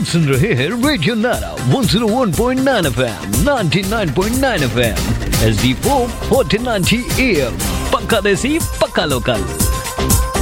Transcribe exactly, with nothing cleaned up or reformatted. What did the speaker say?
आप सुन रहे हैं रेडियो नारा one zero one point nine FM, ninety nine point nine FM, H D four fourteen ninety A M. पक्का देसी, पक्का लोकल।